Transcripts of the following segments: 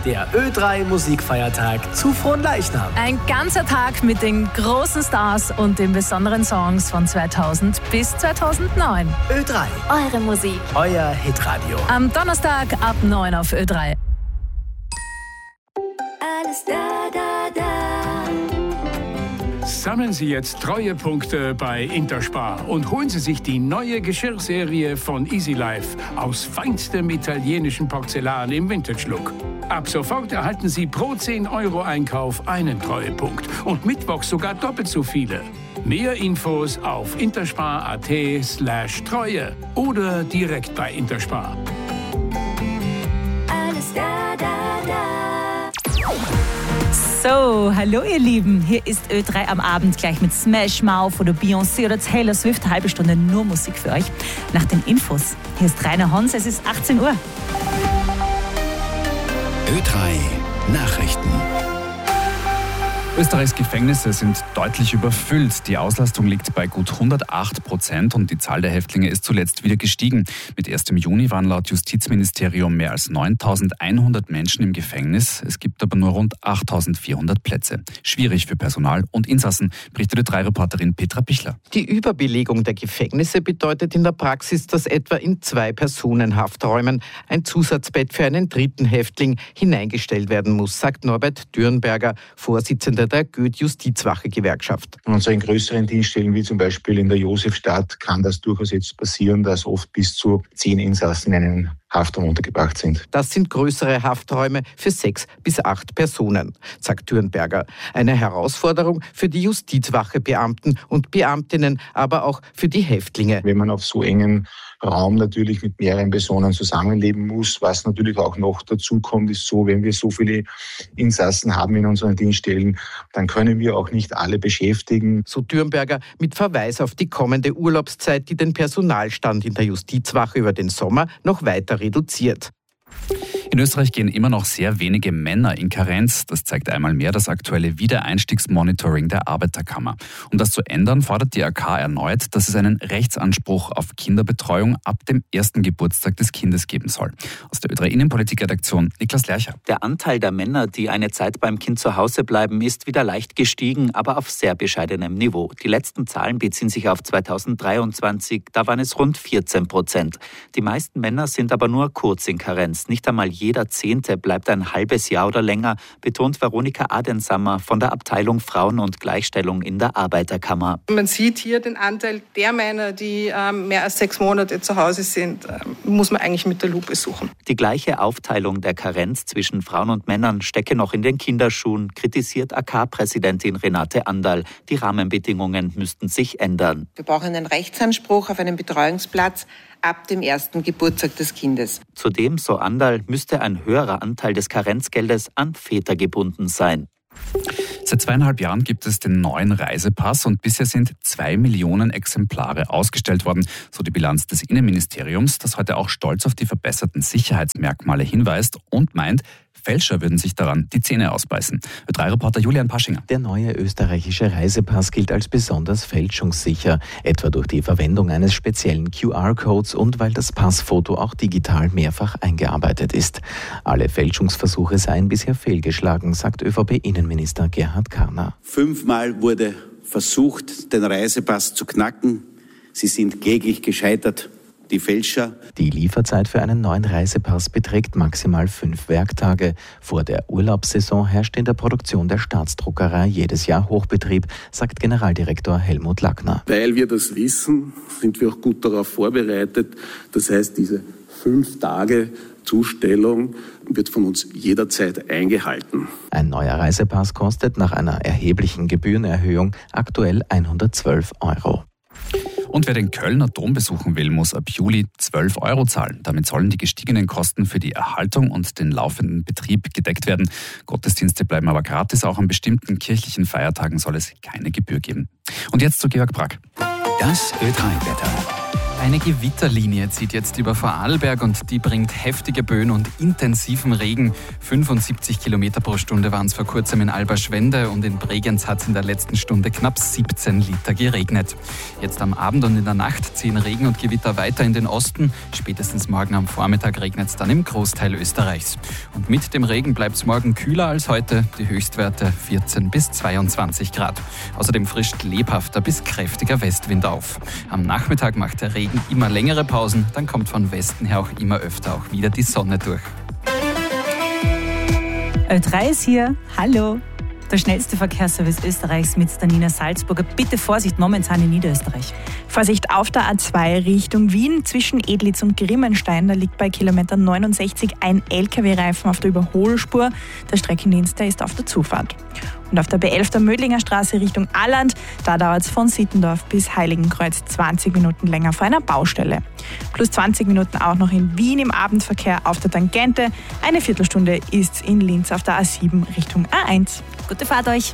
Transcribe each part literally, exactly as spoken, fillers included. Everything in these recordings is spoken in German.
der Ö drei Musikfeiertag zu Fronleichnam. Ein ganzer Tag mit den großen Stars und den besonderen Songs von zweitausend bis zweitausendneun. Ö drei. Eure Musik. Euer Hitradio. Am Donnerstag ab neun auf Ö drei. Alles da, da, da. Sammeln Sie jetzt Treuepunkte bei Interspar und holen Sie sich die neue Geschirrserie von Easy Life aus feinstem italienischen Porzellan im Vintage-Look. Ab sofort erhalten Sie pro zehn Euro Einkauf einen Treuepunkt und Mittwochs sogar doppelt so viele. Mehr Infos auf interspar.at slash Treue oder direkt bei Interspar. Alles da, da, da. So, hallo ihr Lieben, hier ist Ö drei am Abend gleich mit Smash Mouth oder Beyoncé oder Taylor Swift, eine halbe Stunde nur Musik für euch. Nach den Infos, hier ist Rainer Hons, es ist achtzehn Uhr. Ö drei Nachrichten. Österreichs Gefängnisse sind deutlich überfüllt. Die Auslastung liegt bei gut hundertacht Prozent und die Zahl der Häftlinge ist zuletzt wieder gestiegen. Mit erstem Juni waren laut Justizministerium mehr als neuntausendeinhundert Menschen im Gefängnis. Es gibt aber nur rund achttausendvierhundert Plätze. Schwierig für Personal und Insassen, berichtete drei Reporterin Petra Pichler. Die Überbelegung der Gefängnisse bedeutet in der Praxis, dass etwa in zwei Personen-Hafträumen ein Zusatzbett für einen dritten Häftling hineingestellt werden muss, sagt Norbert Dürnberger, Vorsitzender der Goethe-Justizwache-Gewerkschaft. In unseren größeren Dienststellen, wie zum Beispiel in der Josefstadt, kann das durchaus jetzt passieren, dass oft bis zu zehn Insassen in einen Haftraum untergebracht sind. Das sind größere Hafträume für sechs bis acht Personen, sagt Dürnberger. Eine Herausforderung für die Justizwache-Beamten und Beamtinnen, aber auch für die Häftlinge. Wenn man auf so engen Raum natürlich mit mehreren Personen zusammenleben muss, was natürlich auch noch dazu kommt, ist so, wenn wir so viele Insassen haben in unseren Dienststellen, dann können wir auch nicht alle beschäftigen. So Dürnberger mit Verweis auf die kommende Urlaubszeit, die den Personalstand in der Justizwache über den Sommer noch weiter reduziert. In Österreich gehen immer noch sehr wenige Männer in Karenz. Das zeigt einmal mehr das aktuelle Wiedereinstiegsmonitoring der Arbeiterkammer. Um das zu ändern, fordert die A K erneut, dass es einen Rechtsanspruch auf Kinderbetreuung ab dem ersten Geburtstag des Kindes geben soll. Aus der Ö drei Innenpolitikredaktion Niklas Lercher. Der Anteil der Männer, die eine Zeit beim Kind zu Hause bleiben, ist wieder leicht gestiegen, aber auf sehr bescheidenem Niveau. Die letzten Zahlen beziehen sich auf zweitausenddreiundzwanzig, da waren es rund vierzehn Prozent. Die meisten Männer sind aber nur kurz in Karenz. Nicht einmal jeder Zehnte bleibt ein halbes Jahr oder länger, betont Veronika Adensammer von der Abteilung Frauen und Gleichstellung in der Arbeiterkammer. Man sieht hier den Anteil der Männer, die ähm, mehr als sechs Monate zu Hause sind, äh, muss man eigentlich mit der Lupe suchen. Die gleiche Aufteilung der Karenz zwischen Frauen und Männern stecke noch in den Kinderschuhen, kritisiert A K-Präsidentin Renate Anderl. Die Rahmenbedingungen müssten sich ändern. Wir brauchen einen Rechtsanspruch auf einen Betreuungsplatz ab dem ersten Geburtstag des Kindes. Zudem, so Anderl, müsste ein höherer Anteil des Karenzgeldes an Väter gebunden sein. Seit zweieinhalb Jahren gibt es den neuen Reisepass und bisher sind zwei Millionen Exemplare ausgestellt worden, so die Bilanz des Innenministeriums, das heute auch stolz auf die verbesserten Sicherheitsmerkmale hinweist und meint, Fälscher würden sich daran die Zähne ausbeißen. Ö drei Reporter Julian Paschinger. Der neue österreichische Reisepass gilt als besonders fälschungssicher, etwa durch die Verwendung eines speziellen Q R-Codes und weil das Passfoto auch digital mehrfach eingearbeitet ist. Alle Fälschungsversuche seien bisher fehlgeschlagen, sagt Ö V P-Innenminister Gerhard Karner. Fünfmal wurde versucht, den Reisepass zu knacken. Sie sind kläglich gescheitert. Die Fälscher. Die Lieferzeit für einen neuen Reisepass beträgt maximal fünf Werktage. Vor der Urlaubssaison herrscht in der Produktion der Staatsdruckerei jedes Jahr Hochbetrieb, sagt Generaldirektor Helmut Lackner. Weil wir das wissen, sind wir auch gut darauf vorbereitet. Das heißt, diese fünf Tage Zustellung wird von uns jederzeit eingehalten. Ein neuer Reisepass kostet nach einer erheblichen Gebührenerhöhung aktuell hundertzwölf Euro. Und wer den Kölner Dom besuchen will, muss ab Juli zwölf Euro zahlen. Damit sollen die gestiegenen Kosten für die Erhaltung und den laufenden Betrieb gedeckt werden. Gottesdienste bleiben aber gratis. Auch an bestimmten kirchlichen Feiertagen soll es keine Gebühr geben. Und jetzt zu Georg Brack. Das Ö drei Wetter. Eine Gewitterlinie zieht jetzt über Vorarlberg und die bringt heftige Böen und intensiven Regen. fünfundsiebzig Kilometer pro Stunde waren es vor kurzem in Alberschwende und in Bregenz hat es in der letzten Stunde knapp siebzehn Liter geregnet. Jetzt am Abend und in der Nacht ziehen Regen und Gewitter weiter in den Osten. Spätestens morgen am Vormittag regnet es dann im Großteil Österreichs. Und mit dem Regen bleibt es morgen kühler als heute. Die Höchstwerte vierzehn bis zweiundzwanzig Grad. Außerdem frischt lebhafter bis kräftiger Westwind auf. Am Nachmittag macht der Regen immer längere Pausen, dann kommt von Westen her auch immer öfter auch wieder die Sonne durch. Ö drei ist hier. Hallo. Der schnellste Verkehrsservice Österreichs mit der Nina Salzburger. Bitte Vorsicht momentan in Niederösterreich. Vorsicht auf der A zwei Richtung Wien zwischen Edlitz und Grimmenstein. Da liegt bei Kilometer neunundsechzig ein L K W-Reifen auf der Überholspur. Der Streckendienst der ist auf der Zufahrt. Und auf der B elf der Mödlinger Straße Richtung Alland, da dauert es von Sittendorf bis Heiligenkreuz zwanzig Minuten länger vor einer Baustelle. Plus zwanzig Minuten auch noch in Wien im Abendverkehr auf der Tangente. Eine Viertelstunde ist in Linz auf der A sieben Richtung A eins. Gute Fahrt euch!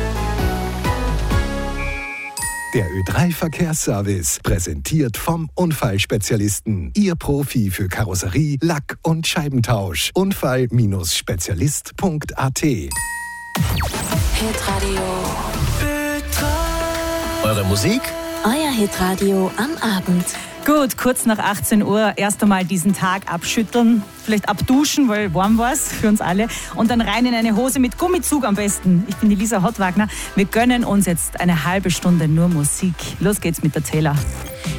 Der Ö drei Verkehrsservice, präsentiert vom Unfallspezialisten. Ihr Profi für Karosserie, Lack- und Scheibentausch. Unfall Spezialist Punkt a t. Hitradio. Eure Musik? Euer Hitradio am Abend. Gut, kurz nach achtzehn Uhr erst einmal diesen Tag abschütteln, vielleicht abduschen, weil warm war es für uns alle und dann rein in eine Hose mit Gummizug am besten. Ich bin die Lisa Hottwagner. Wir gönnen uns jetzt eine halbe Stunde nur Musik. Los geht's mit der Taylor.